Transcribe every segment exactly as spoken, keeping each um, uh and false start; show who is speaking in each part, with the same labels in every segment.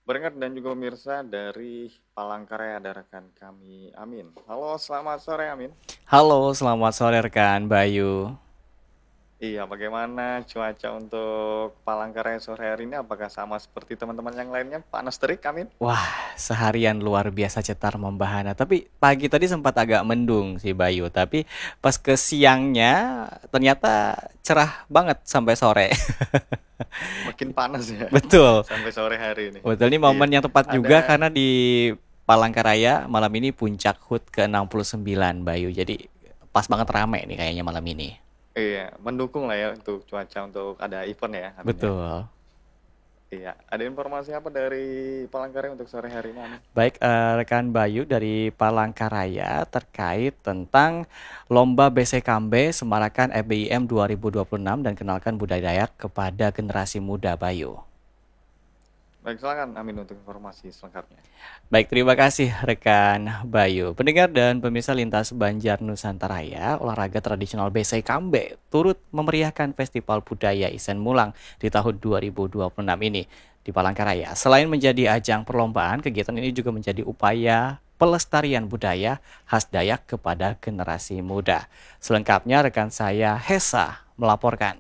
Speaker 1: Berkat dan juga pemirsa dari Palangkaraya ada rekan kami Amin. Halo, selamat sore Amin.
Speaker 2: Halo, selamat sore rekan Bayu.
Speaker 1: Iya, bagaimana cuaca untuk Palangkaraya sore hari ini? Apakah sama seperti teman-teman yang lainnya? Panas terik Amin?
Speaker 2: Wah, seharian luar biasa cetar membahana. Tapi pagi tadi sempat agak mendung sih Bayu. Tapi pas ke siangnya ternyata cerah banget sampai sore.
Speaker 1: Makin panas ya
Speaker 2: Betul,
Speaker 1: sampai sore hari ini.
Speaker 2: betul ini
Speaker 1: Iya,
Speaker 2: momen yang tepat juga
Speaker 1: ada
Speaker 2: karena di Palangkaraya malam ini puncak H U T ke enam puluh sembilan Bayu. Jadi pas banget rame nih kayaknya malam ini.
Speaker 1: iya, mendukung lah ya untuk cuaca untuk ada event ya Amin ya.
Speaker 2: Betul.
Speaker 1: Iya, ada informasi apa dari Palangkaraya untuk sore hari ini Amin?
Speaker 2: Baik, eh, rekan Bayu dari Palangkaraya terkait tentang Lomba B C Kambe Semarakan F B I M dua ribu dua puluh enam dan kenalkan budaya Dayak kepada generasi muda Bayu.
Speaker 1: Baik, silakan Amin untuk informasi selengkapnya.
Speaker 2: Baik, terima kasih rekan Bayu. Pendengar dan pemirsa lintas Banjar Nusantaraya, olahraga tradisional B C Kambe turut memeriahkan Festival Budaya Isen Mulang di tahun dua ribu dua puluh enam ini di Palangkaraya. Selain menjadi ajang perlombaan, kegiatan ini juga menjadi upaya pelestarian budaya khas Dayak kepada generasi muda. Selengkapnya rekan saya Hesa melaporkan.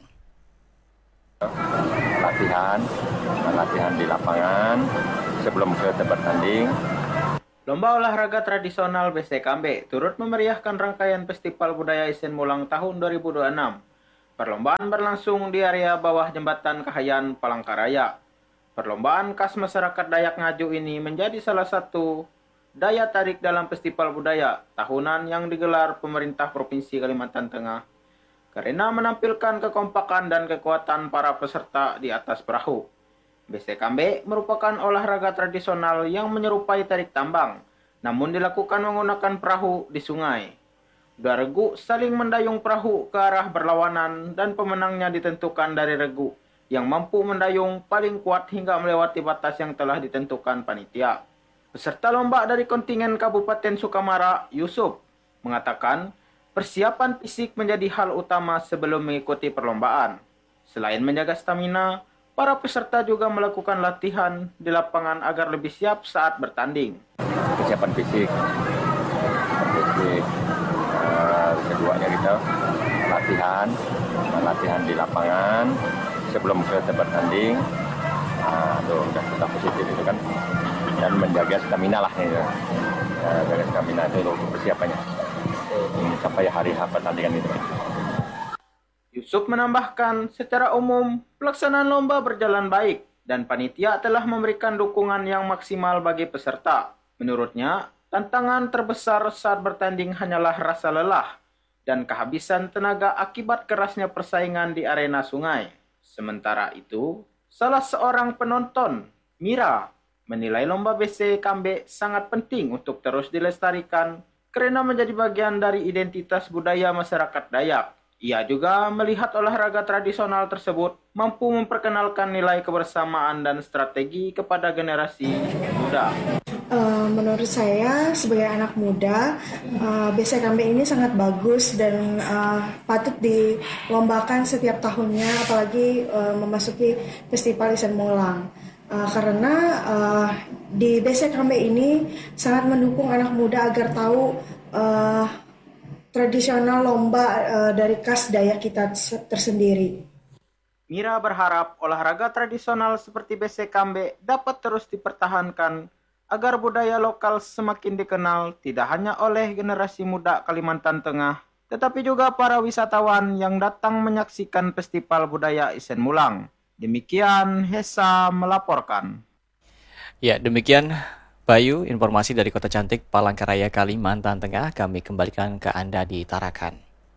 Speaker 3: latihan, latihan di lapangan sebelum ke tempat tanding.
Speaker 4: Lomba olahraga tradisional B C Kambe turut memeriahkan rangkaian Festival Budaya Isen Mulang tahun dua ribu dua puluh enam. Perlombaan berlangsung di area bawah jembatan Kahayan Palangkaraya. Perlombaan khas masyarakat Dayak Ngaju ini menjadi salah satu daya tarik dalam festival budaya tahunan yang digelar pemerintah Provinsi Kalimantan Tengah karena menampilkan kekompakan dan kekuatan para peserta di atas perahu. B C Kambe merupakan olahraga tradisional yang menyerupai tarik tambang, namun dilakukan menggunakan perahu di sungai. Dua regu saling mendayung perahu ke arah berlawanan dan pemenangnya ditentukan dari regu yang mampu mendayung paling kuat hingga melewati batas yang telah ditentukan panitia. Peserta lomba dari kontingen Kabupaten Sukamara, Yusuf, mengatakan persiapan fisik menjadi hal utama sebelum mengikuti perlombaan. Selain menjaga stamina, para peserta juga melakukan latihan di lapangan agar lebih siap saat bertanding.
Speaker 3: Persiapan fisik, fisik. Uh, keduanya kita latihan, latihan di lapangan sebelum ke tempat tanding. Nah, tuh udah kita positif itu kan, dan menjaga stamina lah ini. Uh, jaga stamina itu untuk persiapannya sampai hari H pertandingan itu.
Speaker 4: Yusuf menambahkan, secara umum, pelaksanaan lomba berjalan baik dan panitia telah memberikan dukungan yang maksimal bagi peserta. Menurutnya, tantangan terbesar saat bertanding hanyalah rasa lelah dan kehabisan tenaga akibat kerasnya persaingan di arena sungai. Sementara itu, salah seorang penonton, Mira, menilai lomba B C Kambe sangat penting untuk terus dilestarikan karena menjadi bagian dari identitas budaya masyarakat Dayak. Ia juga melihat olahraga tradisional tersebut mampu memperkenalkan nilai kebersamaan dan strategi kepada generasi muda.
Speaker 5: Uh, menurut saya sebagai anak muda, uh, B C Kambe ini sangat bagus dan uh, patut dilombakan setiap tahunnya, apalagi uh, memasuki Festival Isen Mulang. Uh, karena uh, di B C Kambe ini sangat mendukung anak muda agar tahu uh, tradisional lomba uh, dari khas Dayak kita tersendiri.
Speaker 4: Mira berharap olahraga tradisional seperti B C Kambe dapat terus dipertahankan agar budaya lokal semakin dikenal tidak hanya oleh generasi muda Kalimantan Tengah, tetapi juga para wisatawan yang datang menyaksikan Festival Budaya Isen Mulang. Demikian Hesa melaporkan.
Speaker 2: Ya, demikian Bayu, informasi dari Kota Cantik Palangkaraya, Kalimantan Tengah. Kami kembalikan ke Anda di Tarakan.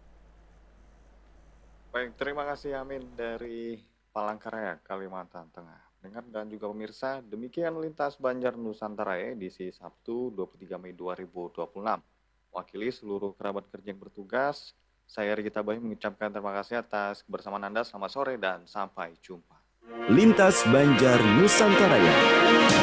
Speaker 1: Baik, terima kasih Amin dari Palangkaraya, Kalimantan Tengah. Dengar dan juga pemirsa, demikian lintas Banjar Nusantara edisi Sabtu dua puluh tiga Mei dua ribu dua puluh enam. Wakili seluruh kerabat kerja yang bertugas, saya Rigita Bayu mengucapkan terima kasih atas kebersamaan Anda. Selamat sore dan sampai jumpa.
Speaker 6: Lintas Banjar Nusantaraya.